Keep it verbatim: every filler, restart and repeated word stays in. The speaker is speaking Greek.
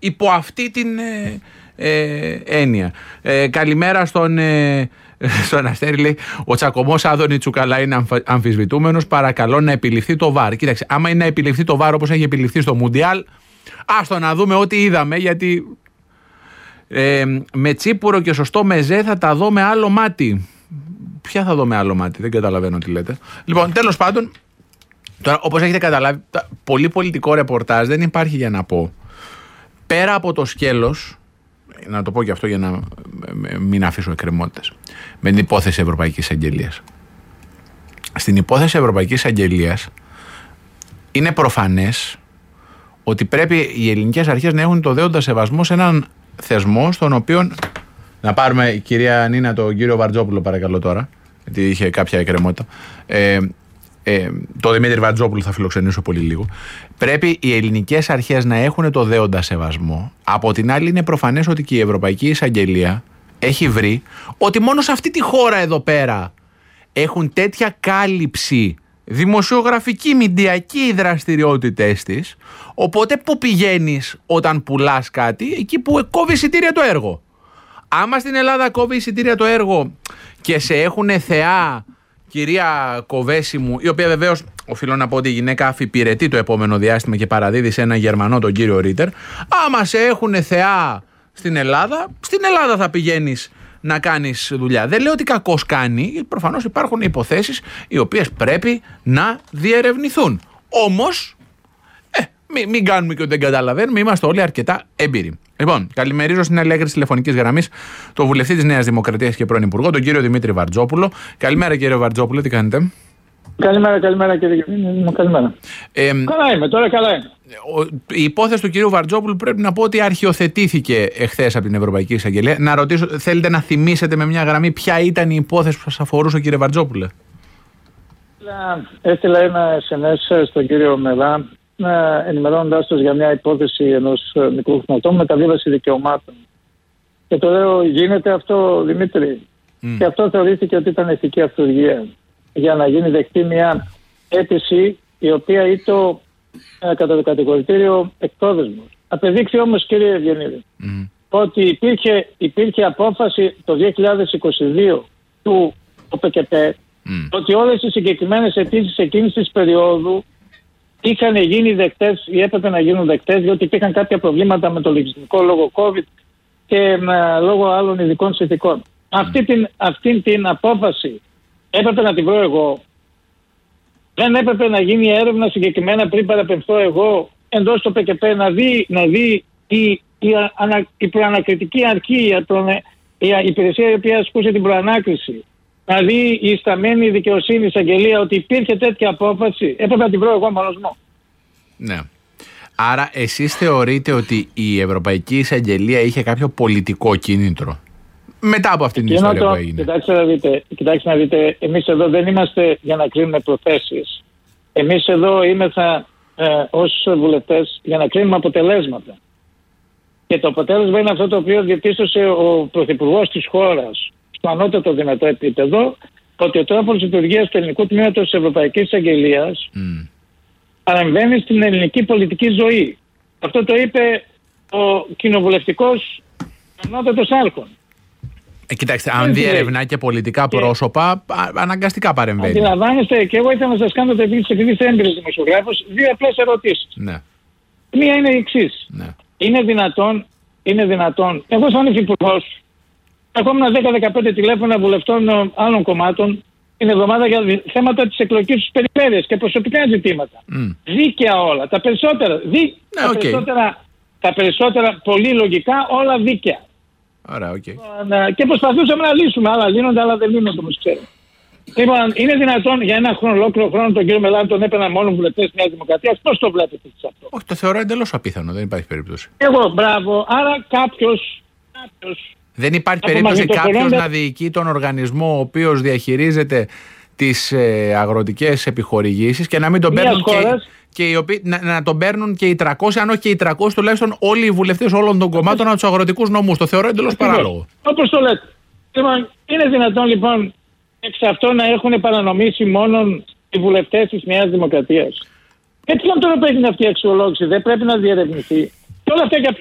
υπό αυτή την ε, ε, έννοια. Ε, καλημέρα στον, ε, στον Αστέρη, λέει, ο τσακωμός Άδωνη Τσουκαλά είναι αμφα, αμφισβητούμενος, παρακαλώ να επιληφθεί το βαρ. Κοίταξε, άμα είναι να επιληφθεί το βαρ όπως έχει επιληφθεί στο Μουντιάλ, άστο να δούμε ό,τι είδαμε, γιατί ε, με τσίπουρο και σωστό μεζέ θα τα δω με άλλο μάτι. Ποια θα δω με άλλο μάτι, δεν καταλαβαίνω τι λέτε. Λοιπόν, τέλος πάντων, τώρα, όπως έχετε καταλάβει, πολύ πολιτικό ρεπορτάζ δεν υπάρχει για να πω. Πέρα από το σκέλος, να το πω και αυτό για να μην αφήσω εκκρεμότητες, με την υπόθεση Ευρωπαϊκής Αγγελίας. Στην υπόθεση Ευρωπαϊκής Αγγελίας είναι προφανές ότι πρέπει οι ελληνικές αρχές να έχουν το δέοντα σεβασμό σε έναν θεσμό στον οποίο. Να πάρουμε, η κυρία Νίνα, τον κύριο Βαρτζόπουλο, παρακαλώ τώρα, γιατί είχε κάποια εκκρεμότητα. Ε, ε, το Δημήτρη Βαρτζόπουλο θα φιλοξενήσω πολύ λίγο. Πρέπει οι ελληνικές αρχές να έχουν το δέοντα σεβασμό. Από την άλλη, είναι προφανές ότι και η Ευρωπαϊκή Εισαγγελία έχει βρει ότι μόνο σε αυτή τη χώρα εδώ πέρα έχουν τέτοια κάλυψη δημοσιογραφική, μηντιακή οι δραστηριότητες της. Οπότε που πηγαίνεις όταν πουλάς κάτι? Εκεί που κόβει εισιτήρια το έργο. Άμα στην Ελλάδα κόβει εισιτήρια το έργο και σε έχουν θεά, κυρία Κοβέση μου, η οποία βεβαίως οφείλω να πω ότι η γυναίκα αφιπηρετεί το επόμενο διάστημα και παραδίδει σε έναν Γερμανό, τον κύριο Ρίτερ. Άμα σε έχουν θεά στην Ελλάδα, στην Ελλάδα θα πηγαίνεις να κάνεις δουλειά. Δεν λέω ότι κακώς κάνει, γιατί προφανώς υπάρχουν υποθέσεις οι οποίες πρέπει να διερευνηθούν. Όμως, ε, μην, μην κάνουμε και ότι δεν καταλαβαίνουμε, είμαστε όλοι αρκετά έμπειροι. Λοιπόν, καλημερίζω στην άλλη έγκριση τηλεφωνικής γραμμής τον βουλευτή της Νέας Δημοκρατίας και πρώην Υπουργό, τον κύριο Δημήτρη Βαρτζόπουλο. Καλημέρα, κύριε Βαρτζόπουλο, τι κάνετε? Καλημέρα, καλημέρα κύριε Δημήτρη. Καλημέρα. Ε, καλά είμαι, τώρα καλά είμαι. Η υπόθεση του κυρίου Βαρτζόπουλου πρέπει να πω ότι αρχιοθετήθηκε εχθές από την Ευρωπαϊκή Εισαγγελία. Να ρωτήσω, θέλετε να θυμίσετε με μια γραμμή ποια ήταν η υπόθεση που σας αφορούσε, κύριε Βαρτζόπουλε? Έστειλα ένα ες εμ ες στον κύριο Μελά, ενημερώνοντάς τους για μια υπόθεση ενός μικρού χρηματών μεταβίβαση δικαιωμάτων. Και το λέω, γίνεται αυτό, Δημήτρη? Mm. Και αυτό θεωρήθηκε ότι ήταν ηθική αυτουργία για να γίνει δεκτή μια αίτηση η οποία ήταν ε, κατά το κατηγορητήριο εκτόδεσμος. Απεδείξει όμως, κύριε Ευγενίδη, mm. ότι υπήρχε, υπήρχε απόφαση το δύο χιλιάδες είκοσι δύο του ΟΠΚΠ mm. ότι όλες οι συγκεκριμένες αιτήσεις εκείνης της περίοδου είχαν γίνει δεκτές ή έπρεπε να γίνουν δεκτές, διότι υπήρχαν κάποια προβλήματα με το λογιστικό λόγω COVID και με, λόγω άλλων ειδικών συνθηκών. Mm. Αυτή, την, αυτή την απόφαση έπρεπε να την βρω εγώ. Δεν έπρεπε να γίνει έρευνα συγκεκριμένα πριν παραπεμφθώ εγώ εντός του ΠΚΠ να δει, να δει η, η, ανα, η προανακριτική αρχή, η, προανε, η υπηρεσία η οποία ασκούσε την προανάκριση, να δει η ισταμένη δικαιοσύνη εισαγγελία ότι υπήρχε τέτοια απόφαση. Έπρεπε να την βρω εγώ μόνος μου. Ναι. Άρα εσείς θεωρείτε ότι η Ευρωπαϊκή Εισαγγελία είχε κάποιο πολιτικό κίνητρο μετά από αυτήν την ιστορία το, που έγινε? Κοιτάξτε να δείτε, κοιτάξτε να δείτε, εμείς εδώ δεν είμαστε για να κρίνουμε προθέσεις. Εμείς εδώ είμεθα ε, ως βουλευτές για να κρίνουμε αποτελέσματα. Και το αποτέλεσμα είναι αυτό το οποίο διαπίστωσε ο Πρωθυπουργός της χώρας στο ανώτατο δυνατό επίπεδο, ότι ο τρόπος λειτουργίας του ελληνικού τμήματος της Ευρωπαϊκής Εισαγγελίας mm. παρεμβαίνει στην ελληνική πολιτική ζωή. Αυτό το είπε ο κοινοβουλευτικός ανώτατος άρχον. Ε, κοιτάξτε, αν διερευνά και πολιτικά και πρόσωπα, αναγκαστικά παρεμβαίνει. Αντιλαμβάνεστε, και εγώ ήθελα να σας κάνω το επειδή είστε έμπειρος δημοσιογράφος, δύο απλές ερωτήσεις. Ναι. Μία είναι η εξής. Ναι. Είναι δυνατόν, είναι δυνατόν, εγώ σαν υφυπουργός, ερχόμουν δέκα δεκαπέντε τηλέφωνα βουλευτών άλλων κομμάτων την εβδομάδα για θέματα της εκλογικής τους περιφέρειας και προσωπικά ζητήματα. Mm. Δίκαια όλα. Τα περισσότερα, δι... ναι, τα, okay. περισσότερα, τα περισσότερα πολύ λογικά, όλα δίκαια. Ωραία, okay. Και προσπαθούσαμε να λύσουμε. Άλλα λύνονται, άλλα δεν λύνονται, όπως ξέρετε. Λοιπόν, είναι δυνατόν για ένα χρόνο, ολόκληρο χρόνο, τον κύριο Μελάνη τον έπαιρναν μόνο βουλευτές της Νέας Δημοκρατίας? Πώς το βλέπετε αυτό? Όχι, το θεωρώ εντελώς απίθανο. Δεν υπάρχει περίπτωση. Εγώ, μπράβο. Άρα κάποιος. κάποιος δεν υπάρχει περίπτωση κάποιος να διοικεί τον οργανισμό ο οποίος διαχειρίζεται τις ε, αγροτικές επιχορηγήσεις και να μην τον παίρνουν και, και οι οποίοι, να, να τον παίρνουν και οι τριακόσιοι, αν όχι και οι τριακόσιοι τουλάχιστον όλοι οι βουλευτές όλων των κομμάτων από τους αγροτικούς νομούς. Το θεωρώ εντελώς παράλογο. Όπως το λέτε. Λοιπόν, είναι δυνατόν λοιπόν εξ αυτό να έχουν παρανομήσει μόνο οι βουλευτές της Νέας Δημοκρατίας? Έτσι λοιπόν τώρα που έγινε αυτή η αξιολόγηση δεν πρέπει να διερευνηθεί? Και όλα αυτά για